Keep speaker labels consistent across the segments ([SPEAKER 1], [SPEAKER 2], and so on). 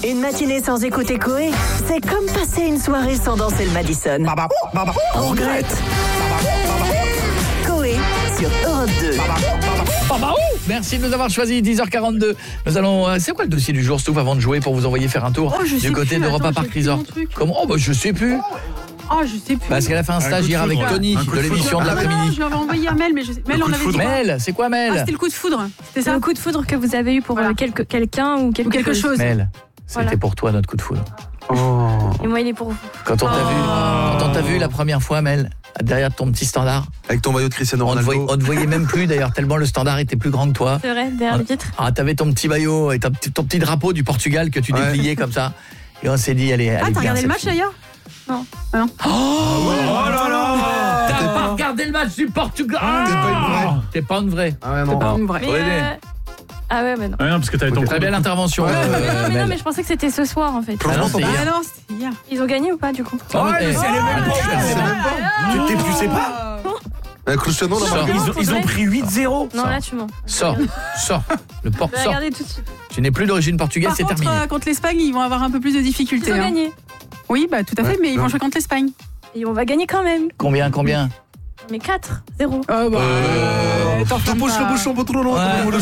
[SPEAKER 1] Une matinée sans écouter Coé, c'est comme passer une soirée sans danser le Madison. On regrette. Coé sur Europe 2.
[SPEAKER 2] Merci de nous avoir choisi, 10h42. Nous allons. C'est quoi le dossier du jour, Stouff, avant de jouer pour vous envoyer faire un tour du côté d'Europa Park Resort? Comment? Oh, bah je sais plus.
[SPEAKER 3] Oh, je sais plus.
[SPEAKER 2] Parce qu'elle a fait un stage hier avec Tony de l'émission de l'après-midi.
[SPEAKER 3] Je lui avais envoyé un mail, mais Mel, on avait dit.
[SPEAKER 2] Mel, c'est quoi Mel?
[SPEAKER 3] C'était le coup de foudre. C'était ça.
[SPEAKER 4] Le coup de foudre que vous avez eu pour quelqu'un ou quelque chose.
[SPEAKER 2] Mel, c'était pour toi notre coup de foudre.
[SPEAKER 4] Et moi, il est pour vous.
[SPEAKER 2] Quand on t'a vu la première fois, Mel, derrière ton petit standard,
[SPEAKER 5] avec ton maillot de Cristiano Ronaldo,
[SPEAKER 2] on te voyait même plus d'ailleurs, tellement le standard était plus grand que toi.
[SPEAKER 4] C'est vrai, derrière le vitre.
[SPEAKER 2] Ah, t'avais ton petit maillot et ton petit drapeau du Portugal que tu dépliais comme ça. Et on s'est dit, allez.
[SPEAKER 3] Ah, t'as regardé le match d'ailleurs? Non.
[SPEAKER 2] Oh là là! T'as pas regardé le match du Portugal? T'es pas une vraie.
[SPEAKER 5] Ah ouais, non.
[SPEAKER 3] Pas une vraie.
[SPEAKER 4] Ah ouais, mais non.
[SPEAKER 6] Ouais, non, parce que t'avais ton
[SPEAKER 2] Très belle intervention.
[SPEAKER 4] Non, mais je pensais que c'était ce soir en fait.
[SPEAKER 2] Ah non, c'est hier.
[SPEAKER 3] Ah non, c'était hier.
[SPEAKER 4] Ils ont gagné ou pas du coup?
[SPEAKER 2] Oh, mais c'est les mêmes
[SPEAKER 6] Tu sais pas?
[SPEAKER 5] Cristiano
[SPEAKER 6] Ils ont pris 8-0.
[SPEAKER 4] Non, là tu mens.
[SPEAKER 2] Sors. Le port
[SPEAKER 4] Je vais
[SPEAKER 2] sort.
[SPEAKER 4] regarder tout de suite.
[SPEAKER 2] Tu n'es plus d'origine portugaise,
[SPEAKER 3] Par
[SPEAKER 2] c'est
[SPEAKER 3] contre,
[SPEAKER 2] terminé.
[SPEAKER 3] contre l'Espagne, ils vont avoir un peu plus de difficultés.
[SPEAKER 4] Ils ont gagné.
[SPEAKER 3] Oui, bah tout à fait, mais ils vont jouer contre l'Espagne.
[SPEAKER 4] Et on va gagner quand même.
[SPEAKER 2] Combien?
[SPEAKER 4] Mais 4-0.
[SPEAKER 5] Tu bouches le bouchon pas trop long.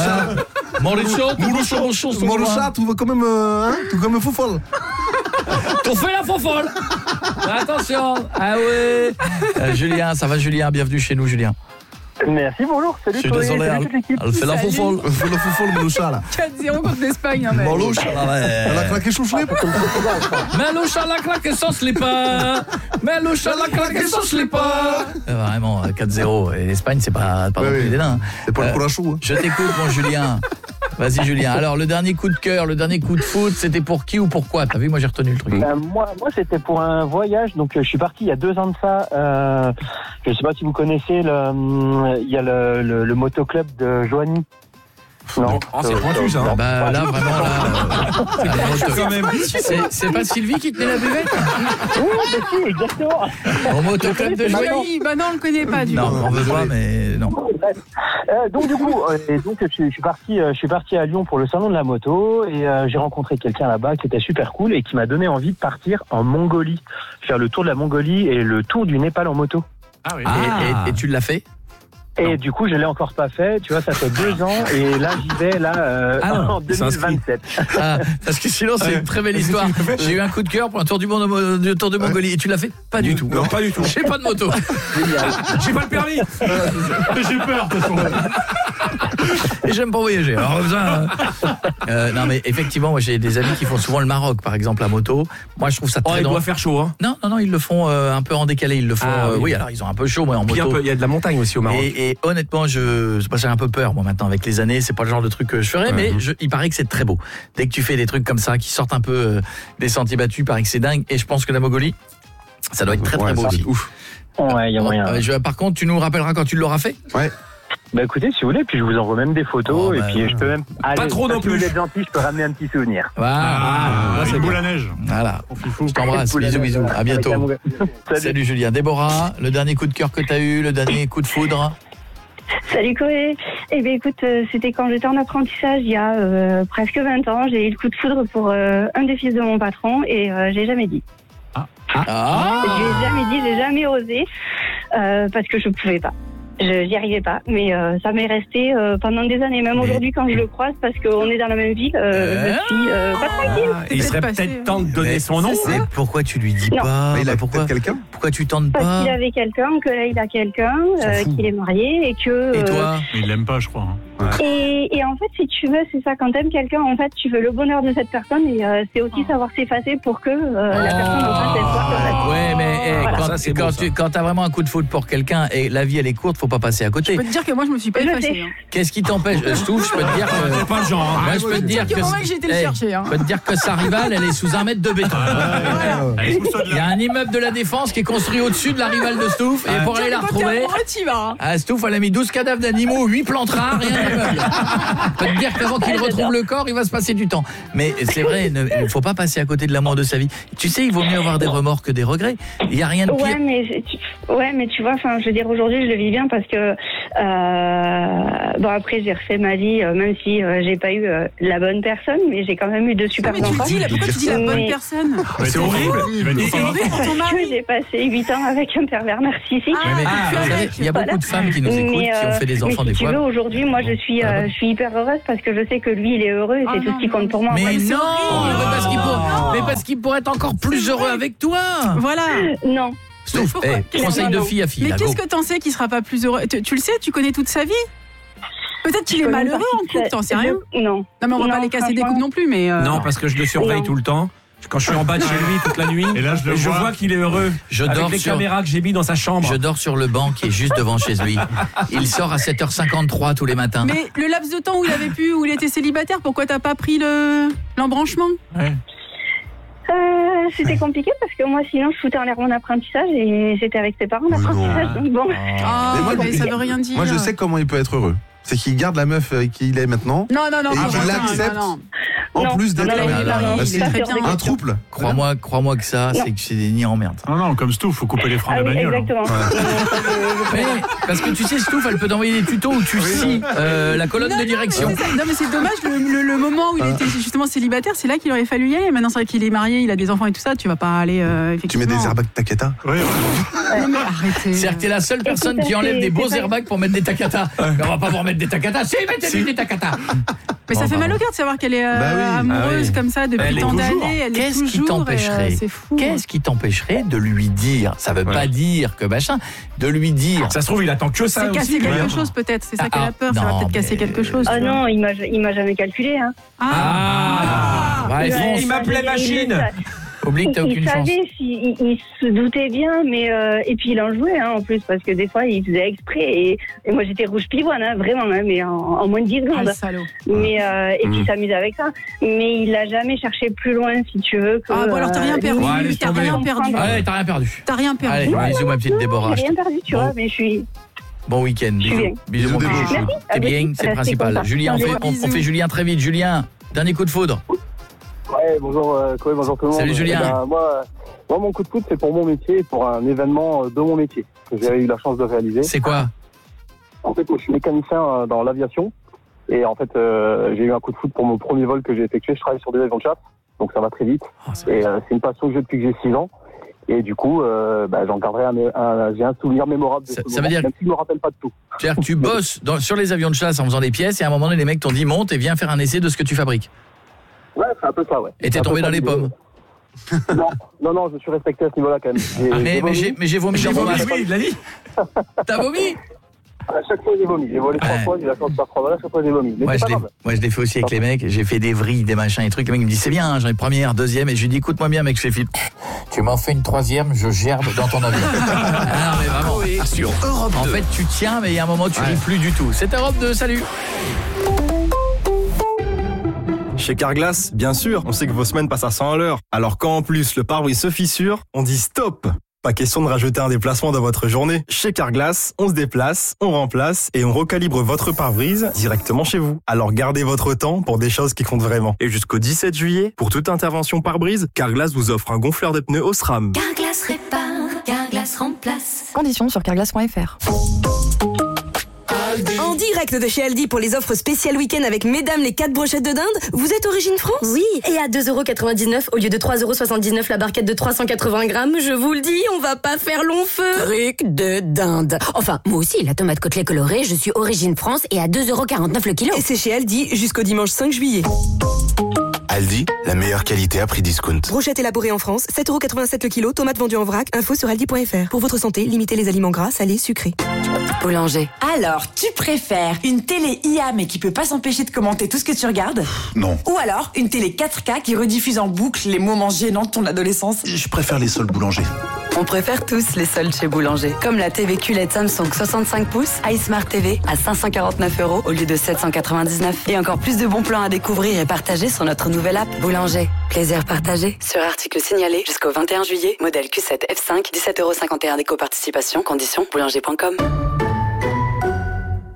[SPEAKER 5] Mouloucha, tu vas quand même tu vas comme un fou folle.
[SPEAKER 2] T'en fais la fofolle. Attention. Ah ouais. Julien, ça va Julien? Bienvenue chez nous Julien.
[SPEAKER 7] Merci, bonjour, salut.
[SPEAKER 2] Je suis désolé, elle fait la fofolle.
[SPEAKER 5] Elle fait la fou folle, Mouloucha là.
[SPEAKER 3] 4-0 contre l'Espagne. Hein,
[SPEAKER 5] Mouloucha, elle a craqué son slip.
[SPEAKER 2] Meloucha la claque son slipper. Meloucha la claque son slipper. Vraiment 4-0 et l'Espagne c'est pas non plus des nains.
[SPEAKER 5] C'est pas le pour la chou.
[SPEAKER 2] Je t'écoute mon Julien. Vas-y Julien. Alors le dernier coup de cœur, le dernier coup de foot, c'était pour qui ou pourquoi? T'as vu, moi j'ai retenu le truc.
[SPEAKER 7] Moi c'était pour un voyage, donc je suis parti il y a 2 ans de ça. Je sais pas si vous connaissez il y a le motoclub de Joigny. Non,
[SPEAKER 5] c'est pointu ça.
[SPEAKER 2] Bah là vraiment c'est pas Sylvie qui tenait la buvette?
[SPEAKER 7] Oui, bah si, exactement.
[SPEAKER 2] Au motoclub de Joigny.
[SPEAKER 3] Bah non, on le connaît pas du coup.
[SPEAKER 2] Non, on veut pas mais non.
[SPEAKER 7] Donc du coup, je suis parti à Lyon pour le salon de la moto et j'ai rencontré quelqu'un là-bas qui était super cool et qui m'a donné envie de partir en Mongolie, faire le tour de la Mongolie et le tour du Népal en moto.
[SPEAKER 6] Ah oui.
[SPEAKER 2] Et tu l'as fait?
[SPEAKER 7] Et du coup, je l'ai encore pas fait. Tu vois, ça fait 2 ans et là, j'y vais en 2027.
[SPEAKER 2] Parce que sinon, c'est une très belle histoire. J'ai eu un coup de cœur pour un tour du de Mongolie. Et tu l'as fait? Pas du tout.
[SPEAKER 5] Non, pas du tout.
[SPEAKER 2] J'ai pas de moto.
[SPEAKER 6] J'ai pas le permis. J'ai peur de toute façon.
[SPEAKER 2] Et j'aime pas voyager. Alors, non, mais effectivement, moi, j'ai des amis qui font souvent le Maroc, par exemple, à moto. Moi, je trouve ça très
[SPEAKER 6] il doit faire chaud, hein.
[SPEAKER 2] Non, ils le font un peu en décalé. Ils le font. Oui, alors ils ont un peu chaud, moi, en moto.
[SPEAKER 6] Il y a de la montagne aussi au Maroc.
[SPEAKER 2] Et honnêtement, j'ai un peu peur, moi, maintenant, avec les années. C'est pas le genre de truc que je ferais, mais il paraît que c'est très beau. Dès que tu fais des trucs comme ça, qui sortent un peu des sentiers battus, il paraît que c'est dingue. Et je pense que la Mongolie, ça doit être très très beau aussi.
[SPEAKER 5] Ouf.
[SPEAKER 7] Ouais, il y a moyen.
[SPEAKER 2] Par contre, tu nous rappelleras quand tu l'auras fait?
[SPEAKER 5] Ouais.
[SPEAKER 7] Bah écoutez, si vous voulez, puis je vous envoie même des photos et puis je peux même
[SPEAKER 6] pas trop non plus.
[SPEAKER 7] Si vous êtes gentil, je peux ramener un petit souvenir.
[SPEAKER 2] Voilà,
[SPEAKER 6] c'est boule à neige.
[SPEAKER 2] Voilà. Je t'embrasse. Bisous. À bientôt. Salut Julien. Déborah, le dernier coup de cœur que t'as eu, le dernier coup de foudre?
[SPEAKER 8] Salut Coé. Eh bien écoute, c'était quand j'étais en apprentissage il y a presque 20 ans. J'ai eu le coup de foudre pour un des fils de mon patron et j'ai jamais dit. J'ai jamais osé parce que je pouvais pas. J'y arrivais pas, mais ça m'est resté pendant des années. Même aujourd'hui, quand je le croise, parce qu'on est dans la même ville, je suis pas tranquille.
[SPEAKER 6] Il serait peut-être temps de donner son nom.
[SPEAKER 2] Mais pourquoi tu lui dis pas?
[SPEAKER 5] Il a peut-être quelqu'un.
[SPEAKER 2] Pourquoi tu tentes pas?
[SPEAKER 8] Parce qu'il avait quelqu'un, que là il a quelqu'un, qu'il est marié et que.
[SPEAKER 2] Et toi?
[SPEAKER 6] Il l'aime pas, je crois.
[SPEAKER 8] Et en fait, si tu veux, c'est ça. Quand t'aimes quelqu'un, en fait, tu veux le bonheur de cette personne et c'est aussi savoir s'effacer pour que la personne en face elle soit.
[SPEAKER 2] Ouais, mais
[SPEAKER 8] voilà.
[SPEAKER 2] quand t'as vraiment un coup de foudre pour quelqu'un et la vie elle est courte, faut pas passer à côté.
[SPEAKER 3] Je peux te dire que moi je me suis pas effacée.
[SPEAKER 2] Qu'est-ce qui t'empêche? Stouff, je peux te dire que
[SPEAKER 6] c'est pas le genre.
[SPEAKER 2] Moi, je peux te dire que
[SPEAKER 3] j'ai été le chercher.
[SPEAKER 2] Je peux te dire que sa rivale, elle est sous 1 mètre de béton. Il y a un immeuble de la Défense qui est construit au-dessus de la rivale de Stouff et pour aller la retrouver. Stouff, elle a mis 12 cadavres d'animaux, 8 plantes rares, rien. meuble. Je peux te dire qu'avant qu'il retrouve le corps, il va se passer du temps. Mais c'est vrai, il ne faut pas passer à côté de l'amour de sa vie. Tu sais, il vaut mieux avoir des remords que des regrets. Il n'y a rien de pire.
[SPEAKER 8] Ouais, mais tu vois, enfin, je veux dire, aujourd'hui, je le vis bien parce que bon, après, j'ai refait ma vie, même si j'ai pas eu la bonne personne, mais j'ai quand même eu de super enfants.
[SPEAKER 3] Pourquoi tu dis la bonne personne?
[SPEAKER 6] C'est horrible.
[SPEAKER 3] C'est horrible pour ton mari.
[SPEAKER 8] J'ai passé 8 ans avec un pervers narcissique.
[SPEAKER 2] Il y a beaucoup de femmes qui nous écoutent, qui ont fait des enfants des fois.
[SPEAKER 8] Tu veux, aujourd'hui, moi, je suis hyper heureuse parce que je sais que lui, il est heureux et c'est tout ce qui compte pour moi.
[SPEAKER 2] Mais non, parce qu'il pourrait être encore plus heureux avec toi.
[SPEAKER 3] Voilà.
[SPEAKER 8] Non.
[SPEAKER 2] Stouff, conseil de fille à fille.
[SPEAKER 3] Mais qu'est-ce que t'en sais qu'il sera pas plus heureux? Tu le sais, tu connais toute sa vie. Peut-être qu'il est malheureux en couple, t'en sais rien.
[SPEAKER 8] Non.
[SPEAKER 3] Non, mais on va pas les casser des couples non plus, mais.
[SPEAKER 6] Non, parce que je le surveille tout le temps. Quand je suis en bas de chez lui toute la nuit, et là je vois qu'il est heureux. Avec les caméras que j'ai mis dans sa chambre.
[SPEAKER 2] Je dors sur le banc qui est juste devant chez lui. Il sort à 7h53 tous les matins.
[SPEAKER 3] Mais le laps de temps où il était célibataire, pourquoi t'as pas pris l'embranchement?
[SPEAKER 8] C'était compliqué parce que moi sinon je foutais en l'air mon apprentissage et j'étais avec ses parents l'apprentissage, donc bon.
[SPEAKER 3] Mais ça veut rien dire.
[SPEAKER 5] Moi je sais comment il peut être heureux. C'est qu'il garde la meuf qu'il est maintenant.
[SPEAKER 3] Non.
[SPEAKER 5] Et qu'il l'accepte. En plus d'être un trouble.
[SPEAKER 2] Crois-moi que ça, c'est que c'est des nids en merde.
[SPEAKER 6] Non, comme Stouff, faut couper les freins de la bagnole.
[SPEAKER 8] Exactement.
[SPEAKER 2] Mais, parce que tu sais, Stouff, elle peut t'envoyer des tutos où tu scies la colonne de direction.
[SPEAKER 3] Non, mais c'est dommage, le moment où il était justement célibataire, c'est là qu'il aurait fallu y aller. Maintenant, c'est vrai qu'il est marié, il a des enfants et tout ça, tu vas pas aller effectivement.
[SPEAKER 5] Tu mets des airbags Takata.
[SPEAKER 6] Oui.
[SPEAKER 3] Non, mais arrêtez.
[SPEAKER 2] C'est-à-dire que t'es la seule personne qui enlève des beaux airbags pour mettre des Takata. On va pas vous remettre des Takata. Si, mettez-lui des Takata.
[SPEAKER 3] Mais ça fait mal au cœur de savoir qu'elle est amoureuse comme ça depuis tant d'années. Elle est toujours.
[SPEAKER 2] Qu'est-ce qui t'empêcherait de lui dire? Ça veut pas dire que machin. De lui dire.
[SPEAKER 6] Ça se trouve, il attend que ça.
[SPEAKER 3] C'est casser quelque chose peut-être. C'est ça qu'elle a peur. Ça va peut-être casser quelque chose.
[SPEAKER 8] Ah non, il m'a jamais calculé. Hein.
[SPEAKER 6] Il m'appelait machine.
[SPEAKER 2] Oublie que t'as aucune chance.
[SPEAKER 8] Il se doutait bien, mais et puis il en jouait en plus parce que des fois il faisait exprès et moi j'étais rouge pivoine vraiment mais en moins de 10 secondes.
[SPEAKER 3] Ah, salaud.
[SPEAKER 8] Mais et puis il s'amusait avec ça, mais il a jamais cherché plus loin si tu veux. Que,
[SPEAKER 3] bon alors t'as rien perdu. T'as rien perdu.
[SPEAKER 2] Ouais, t'as rien perdu.
[SPEAKER 3] T'as rien perdu.
[SPEAKER 2] Allez, bisous ma petite Déborah.
[SPEAKER 8] J'ai rien perdu, tu vois, mais je suis.
[SPEAKER 2] Bon week-end. Bisous mon petit. T'es bien, c'est le principal. Julien, on fait Julien très vite. Julien, dernier coup de foudre.
[SPEAKER 7] Ouais, bonjour Chloé, bonjour tout le monde.
[SPEAKER 2] Salut Julien.
[SPEAKER 7] Moi, mon coup de foudre, c'est pour mon métier et pour un événement de mon métier que j'ai eu la chance de réaliser.
[SPEAKER 2] C'est quoi?
[SPEAKER 7] En fait, moi, je suis mécanicien dans l'aviation et en fait, j'ai eu un coup de foudre pour mon premier vol que j'ai effectué. Je travaille sur des avions de chasse, donc ça va très vite. C'est une passion que j'ai depuis que j'ai 6 ans. Et du coup, j'en garderai j'ai un souvenir mémorable de
[SPEAKER 2] ça veut dire
[SPEAKER 7] même si je me rappelle pas de tout.
[SPEAKER 2] C'est-à-dire que tu bosses sur les avions de chasse en faisant des pièces et à un moment donné, les mecs t'ont dit monte et viens faire un essai de ce que tu fabriques.
[SPEAKER 7] Ouais, c'est un peu ça, ouais.
[SPEAKER 2] Et t'es tombé dans les pommes?
[SPEAKER 7] Non, je suis respecté à ce niveau-là quand même.
[SPEAKER 2] Mais j'ai vomi dans mon masque.
[SPEAKER 6] Oui, il l'a dit.
[SPEAKER 2] T'as vomi?
[SPEAKER 7] À chaque fois j'ai vomi. J'ai volé 3 fois, j'ai la chance de faire 3 vols, à chaque fois j'ai vomi. Mais
[SPEAKER 2] moi je l'ai fait aussi avec les mecs, j'ai fait des vrilles, des machins, des trucs. Les mecs me disent c'est bien, j'en ai première, deuxième, et je lui dis écoute-moi bien mec, je fais Philippe. Tu m'en fais une troisième, je gerbe dans ton avion. Ah mais vraiment.
[SPEAKER 9] Sur Europe 2.
[SPEAKER 2] En fait tu tiens, mais il y a un moment tu ris plus du tout. C'est Europe 2, salut.
[SPEAKER 10] Chez Carglass, bien sûr, on sait que vos semaines passent à 100 à l'heure. Alors quand en plus le pare-brise se fissure, on dit stop. Pas question de rajouter un déplacement dans votre journée. Chez Carglass, on se déplace, on remplace et on recalibre votre pare-brise directement chez vous. Alors gardez votre temps pour des choses qui comptent vraiment. Et jusqu'au 17 juillet, pour toute intervention pare-brise, Carglass vous offre un gonfleur de pneus au SRAM.
[SPEAKER 11] Carglass répare, Carglass remplace.
[SPEAKER 12] Conditions sur carglass.fr.
[SPEAKER 13] En direct de chez Aldi pour les offres spéciales week-end avec mesdames les 4 brochettes de dinde. Vous êtes Origine France?
[SPEAKER 11] Oui, et à 2,99€ au lieu de 3,79€ la barquette de 380 grammes, je vous le dis, on va pas faire long feu.
[SPEAKER 13] Truc de dinde.
[SPEAKER 11] Enfin, moi aussi, la tomate côtelée colorée, je suis Origine France et à 2,49€ le kilo.
[SPEAKER 13] Et c'est chez Aldi jusqu'au dimanche 5 juillet.
[SPEAKER 9] Aldi, la meilleure qualité à prix discount.
[SPEAKER 13] Brochette élaborée en France, 7,87€ le kilo, tomates vendues en vrac, info sur aldi.fr. Pour votre santé, limitez les aliments gras, salés, sucrés.
[SPEAKER 11] Boulanger.
[SPEAKER 14] Alors, tu préfères une télé IA mais qui peut pas s'empêcher de commenter tout ce que tu regardes?
[SPEAKER 9] Non.
[SPEAKER 14] Ou alors une télé 4K qui rediffuse en boucle les moments gênants de ton adolescence?
[SPEAKER 9] Je préfère les soldes Boulanger.
[SPEAKER 12] On préfère tous les soldes chez Boulanger. Comme la TV QLED Samsung 65 pouces, iSmart TV à 549€ au lieu de 799. Et encore plus de bons plans à découvrir et partager sur notre nouvelle app. Boulanger. Plaisir partagé. Sur article signalé jusqu'au 21 juillet. Modèle Q7 F5, 17,51€ d'éco-participation. Conditions boulanger.com.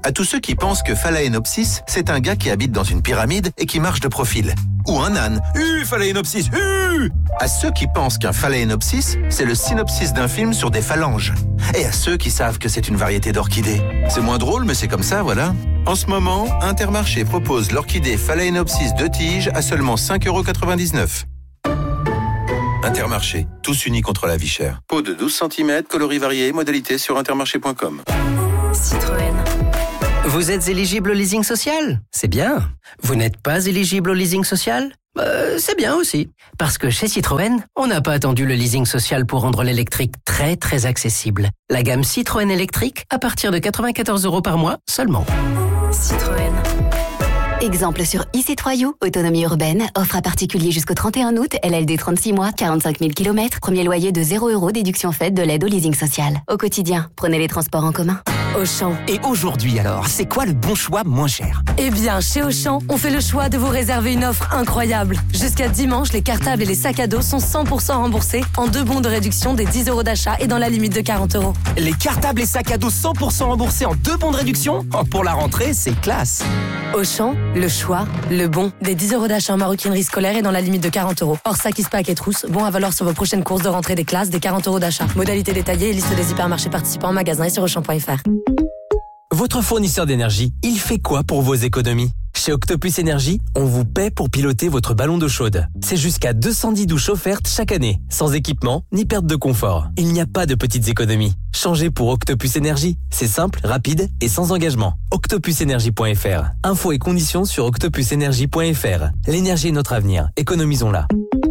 [SPEAKER 15] À tous ceux qui pensent que Phalaenopsis, c'est un gars qui habite dans une pyramide et qui marche de profil. Ou un âne. Phalaenopsis. À ceux qui pensent qu'un Phalaenopsis, c'est le synopsis d'un film sur des phalanges. Et à ceux qui savent que c'est une variété d'orchidées. C'est moins drôle, mais c'est comme ça, voilà. En ce moment, Intermarché propose l'orchidée Phalaenopsis 2 tiges à seulement 5,99 €. Intermarché, tous unis contre la vie chère. Pot de 12 cm, coloris variés, modalité sur intermarché.com.
[SPEAKER 16] Citroën. Vous êtes éligible au leasing social? C'est bien. Vous n'êtes pas éligible au leasing social? C'est bien aussi. Parce que chez Citroën, on n'a pas attendu le leasing social pour rendre l'électrique très très accessible. La gamme Citroën électrique à partir de 94 € par mois seulement.
[SPEAKER 17] Citroën. Exemple sur e-C3U, autonomie urbaine, offre à particulier jusqu'au 31 août, LLD 36 mois, 45 000 km, premier loyer de 0 €, déduction faite de l'aide au leasing social. Au quotidien, prenez les transports en commun.
[SPEAKER 16] Auchan. Et aujourd'hui alors, c'est quoi le bon choix moins cher?
[SPEAKER 11] Eh bien, chez Auchan, on fait le choix de vous réserver une offre incroyable. Jusqu'à dimanche, les cartables et les sacs à dos sont 100% remboursés en 2 bons de réduction des 10 € d'achat et dans la limite de 40 €.
[SPEAKER 16] Les cartables et sacs à dos 100% remboursés en 2 bons de réduction? Pour la rentrée, c'est classe.
[SPEAKER 11] Auchan, le choix, le bon, des 10 € d'achat en maroquinerie scolaire et dans la limite de 40 €. Hors sac, pack et trousse, bon à valoir sur vos prochaines courses de rentrée des classes, des 40 € d'achat. Modalité détaillée et liste des hypermarchés participants en magasin et sur Auchan.fr.
[SPEAKER 18] Votre fournisseur d'énergie, il fait quoi pour vos économies? Chez Octopus Énergie, on vous paie pour piloter votre ballon d'eau chaude. C'est jusqu'à 210 douches offertes chaque année, sans équipement ni perte de confort. Il n'y a pas de petites économies. Changez pour Octopus Énergie. C'est simple, rapide et sans engagement. octopusenergie.fr. Infos et conditions sur octopusenergie.fr. L'énergie est notre avenir. Économisons-la.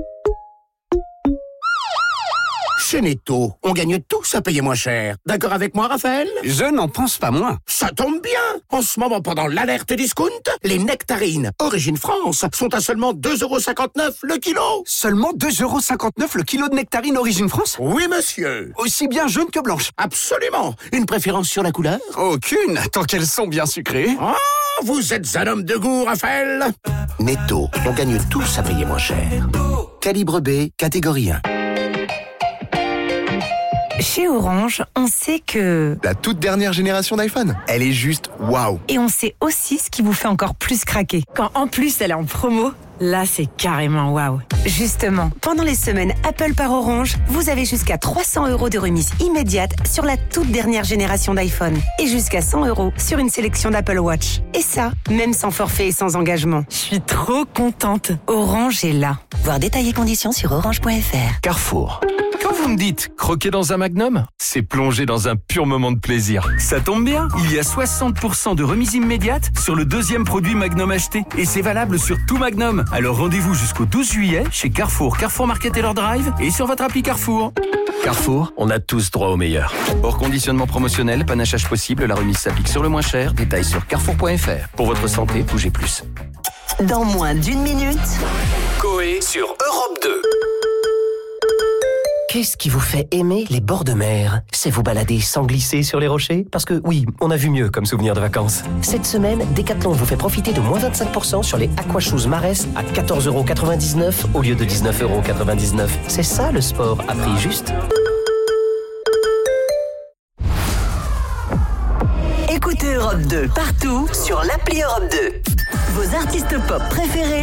[SPEAKER 19] Chez Netto, on gagne tous à payer moins cher. D'accord avec moi, Raphaël?
[SPEAKER 20] Je n'en pense pas moins.
[SPEAKER 19] Ça tombe bien. En ce moment, pendant l'alerte discount, les nectarines Origine France sont à seulement 2,59 € le kilo.
[SPEAKER 20] Seulement 2,59 € le kilo de nectarines Origine France?
[SPEAKER 19] Oui, monsieur.
[SPEAKER 20] Aussi bien jaune que blanche?
[SPEAKER 19] Absolument. Une préférence sur la couleur?
[SPEAKER 20] Aucune, tant qu'elles sont bien sucrées.
[SPEAKER 19] Ah, vous êtes un homme de goût, Raphaël. Netto, on gagne tous à payer moins cher. Calibre B, catégorie 1.
[SPEAKER 21] Chez Orange, on sait que...
[SPEAKER 10] La toute dernière génération d'iPhone, elle est juste waouh.
[SPEAKER 21] Et on sait aussi ce qui vous fait encore plus craquer. Quand en plus elle est en promo, là c'est carrément waouh. Justement, pendant les semaines Apple par Orange, vous avez jusqu'à 300 € de remise immédiate sur la toute dernière génération d'iPhone. Et jusqu'à 100 € sur une sélection d'Apple Watch. Et ça, même sans forfait et sans engagement. Je suis trop contente. Orange est là. Voir détails et conditions sur orange.fr.
[SPEAKER 10] Carrefour. Quand vous me dites croquer dans un Magnum, c'est plonger dans un pur moment de plaisir.
[SPEAKER 6] Ça tombe bien, il y a 60% de remise immédiate sur le deuxième produit Magnum acheté. Et c'est valable sur tout Magnum. Alors rendez-vous jusqu'au 12 juillet chez Carrefour, Carrefour Market et leur Drive et sur votre appli Carrefour.
[SPEAKER 10] Carrefour, on a tous droit au meilleur. Hors conditionnement promotionnel, panachage possible, la remise s'applique sur le moins cher. Détails sur carrefour.fr. Pour votre santé, bougez plus.
[SPEAKER 1] Dans moins d'une minute,
[SPEAKER 18] Coé sur Europe 2.
[SPEAKER 16] Qu'est-ce qui vous fait aimer les bords de mer? C'est vous balader sans glisser sur les rochers? Parce que oui, on a vu mieux comme souvenir de vacances. Cette semaine, Decathlon vous fait profiter de moins 25% sur les Aquashoes Marès à 14,99 € au lieu de 19,99 €. C'est ça le sport à prix juste.
[SPEAKER 1] écoutez Europe 2 partout sur l'appli Europe 2. Vos artistes pop préférés